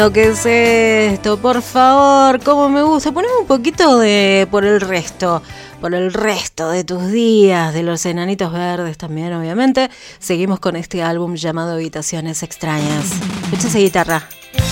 ¿Qué es esto? Por favor, cómo me gusta. Poneme un poquito de Por el resto de tus días, de los Enanitos Verdes también, obviamente. Seguimos con este álbum llamado Habitaciones Extrañas. Escucha esa guitarra.